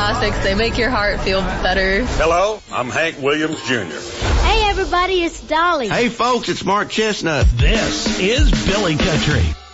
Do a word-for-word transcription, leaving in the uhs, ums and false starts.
classics. They make your heart feel better. Hello, I'm Hank Williams Junior Hey, everybody, it's Dolly. Hey, folks, it's Mark Chestnut. This is Billy Country.